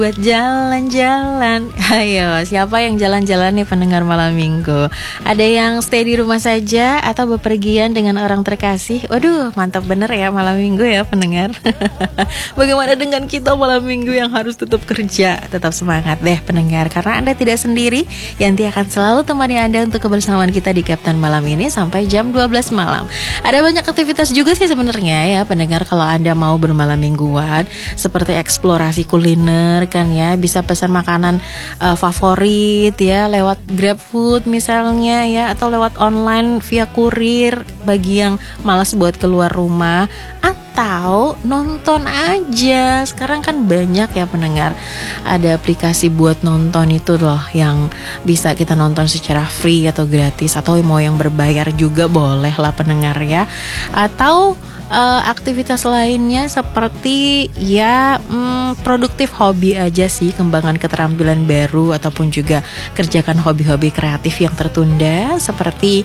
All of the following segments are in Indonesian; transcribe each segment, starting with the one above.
buat jalan-jalan. Ayo, siapa yang jalan-jalan nih pendengar malam minggu? Ada yang stay di rumah saja atau bepergian dengan orang terkasih? Waduh, mantap bener ya malam minggu ya pendengar. Bagaimana dengan kita malam minggu yang harus tetap kerja? Tetap semangat deh pendengar, karena Anda tidak sendiri. Yanti akan selalu temani Anda untuk kebersamaan kita di Kapten Malam ini sampai jam 12 malam. Ada banyak aktivitas juga sih sebenarnya ya pendengar, kalau Anda mau bermalam mingguan, seperti eksplorasi kuliner kan ya, bisa pesan makanan favorit ya lewat GrabFood misalnya ya, atau lewat online via kurir bagi yang malas buat keluar rumah, atau nonton aja. Sekarang kan banyak ya pendengar, ada aplikasi buat nonton itu loh yang bisa kita nonton secara free atau gratis, atau mau yang berbayar juga boleh lah pendengar ya. Atau aktivitas lainnya seperti ya produktif hobi aja sih, kembangkan keterampilan baru, ataupun juga kerjakan hobi-hobi kreatif yang tertunda, seperti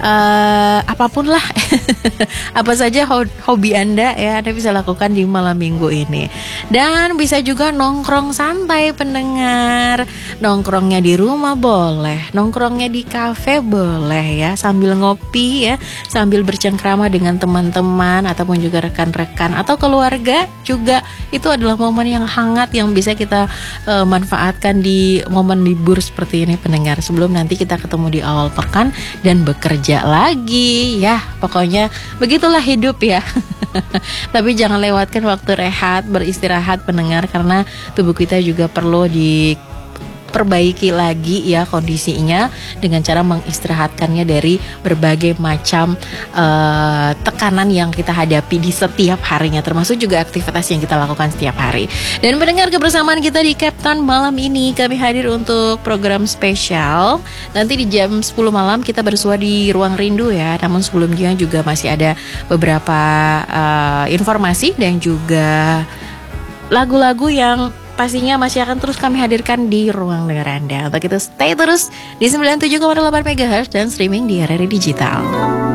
apapun lah. Apa saja hobi Anda ya, Anda bisa lakukan di malam minggu ini. Dan bisa juga nongkrong santai pendengar. Nongkrongnya di rumah boleh, nongkrongnya di kafe boleh ya, sambil ngopi ya, sambil bercengkrama dengan teman-teman ataupun juga rekan-rekan atau keluarga juga. Itu adalah momen yang hangat yang bisa kita manfaatkan di momen libur seperti ini pendengar, sebelum nanti kita ketemu di awal pekan dan bekerja lagi ya. Pokoknya begitulah hidup ya. Tapi jangan lewatkan waktu rehat, beristirahat pendengar, karena tubuh kita juga perlu diperbaiki lagi ya kondisinya, dengan cara mengistirahatkannya dari berbagai macam tekanan yang kita hadapi di setiap harinya, termasuk juga aktivitas yang kita lakukan setiap hari. Dan mendengar kebersamaan kita di Kapten Malam ini, kami hadir untuk program spesial. Nanti di jam 10 malam kita bersua di Ruang Rindu ya. Namun sebelumnya juga masih ada beberapa informasi dan juga lagu-lagu yang pastinya masih akan terus kami hadirkan di ruang dengar Anda. Untuk itu stay terus di 97,8 MHz dan streaming di RRI Digital.